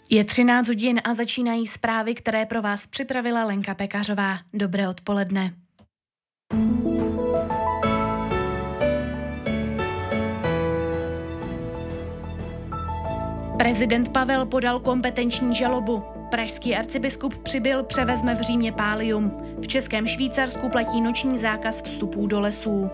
Je 13 hodin a začínají zprávy, které pro vás připravila Lenka Pekařová. Dobré odpoledne. Prezident Pavel podal kompetenční žalobu. Pražský arcibiskup Přibyl převezme v Římě pálium. V Českém Švýcarsku platí noční zákaz vstupů do lesů.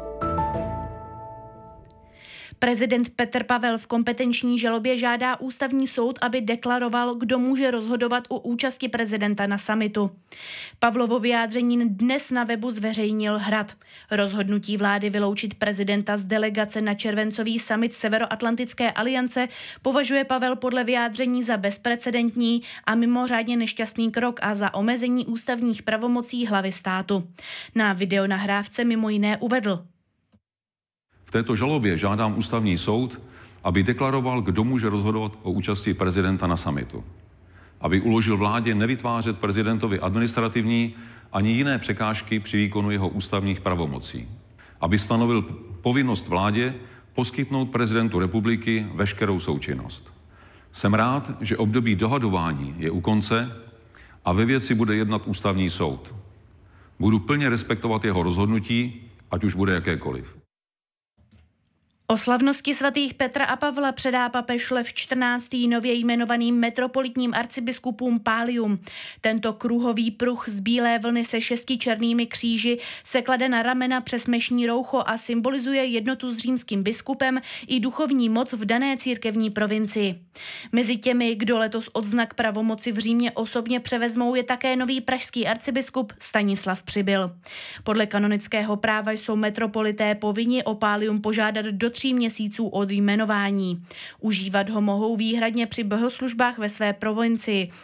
Prezident Petr Pavel v kompetenční žalobě žádá ústavní soud, aby deklaroval, kdo může rozhodovat o účasti prezidenta na summitu. Pavlovo vyjádření dnes na webu zveřejnil Hrad. Rozhodnutí vlády vyloučit prezidenta z delegace na červencový summit Severoatlantické aliance považuje Pavel podle vyjádření za bezprecedentní a mimořádně nešťastný krok a za omezení ústavních pravomocí hlavy státu. Na videonahrávce mimo jiné uvedl: V této žalobě žádám ústavní soud, aby deklaroval, kdo může rozhodovat o účasti prezidenta na summitu. Aby uložil vládě nevytvářet prezidentovi administrativní ani jiné překážky při výkonu jeho ústavních pravomocí. Aby stanovil povinnost vládě poskytnout prezidentu republiky veškerou součinnost. Jsem rád, že období dohadování je u konce a ve věci bude jednat ústavní soud. Budu plně respektovat jeho rozhodnutí, ať už bude jakékoliv. O slavnosti svatých Petra a Pavla předá papež Lev XIV. Nově jmenovaným metropolitním arcibiskupům pálium. Tento kruhový pruh z bílé vlny se 6 černými kříži se klade na ramena přes mešní roucho a symbolizuje jednotu s římským biskupem i duchovní moc v dané církevní provincii. Mezi těmi, kdo letos odznak pravomoci v Římě osobně převezmou, je také nový pražský arcibiskup Stanislav Přibyl. Podle kanonického práva jsou metropolité povinni o pálium požádat do 3 měsíců od jmenování. Užívat ho mohou výhradně při bohoslužbách ve své provincii